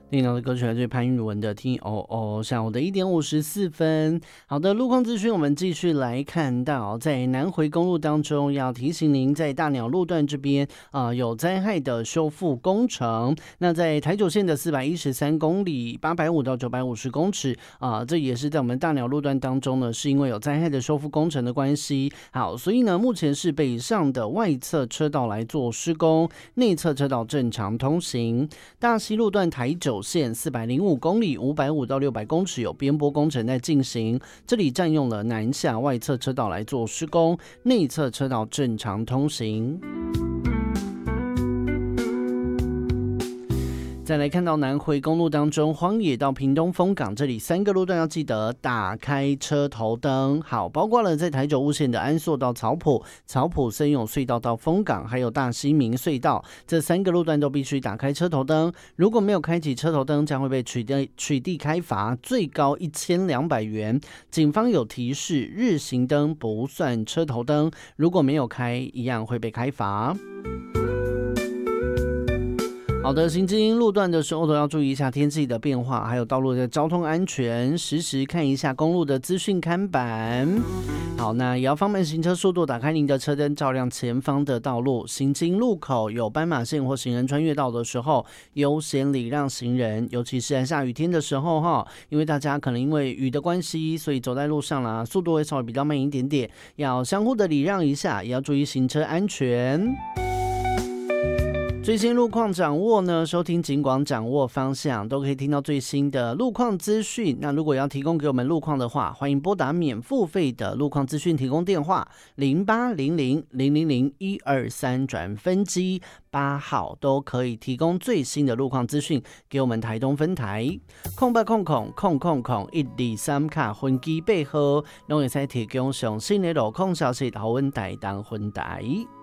听到的歌曲来自潘玉文的《听哦哦》，下午的1:54。好的，路况资讯我们继续来看到，在南回公路当中，要提醒您在大鸟路段这边有灾害的修复工程。那在台九线的413公里，850到950公尺这也是在我们大鸟路段当中呢，是因为有灾害的修复工程的关系。好，所以呢，目前是北上的外侧车道来做施工，内侧车道正常通行。大溪路段台九线405公里，550到600公尺有边坡工程在进行，这里占用了南下外侧车道来做施工，内侧车道正常通行。再来看到南回公路当中，荒野到屏东丰港这里3个路段要记得打开车头灯。好，包括了在台九雾线的安朔到草埔、草埔森永隧道到丰港，还有大溪明隧道，这3个路段都必须打开车头灯。如果没有开启车头灯，将会被取缔开罚，最高1200元。警方有提示，日行灯不算车头灯，如果没有开，一样会被开罚。好的，行经路段的时候都要注意一下天气的变化，还有道路的交通安全，时时看一下公路的资讯看板。好，那也要放慢行车速度，打开您的车灯，照亮前方的道路。行经路口有斑马线或行人穿越道的时候，优先礼让行人，尤其是在下雨天的时候因为大家可能因为雨的关系，所以走在路上啦，速度会稍微比较慢一点点，要相互的礼让一下，也要注意行车安全。最新路况掌握呢，收听警广掌握方向，都可以听到最新的路况资讯。那如果要提供给我们路况的话，欢迎拨打免付费的路况资讯提供电话0800000123转分机8号，都可以提供最新的路况资讯给我们台东分台。0800000123卡分机8号，都会使提供上新的路况消息给我们台东分台。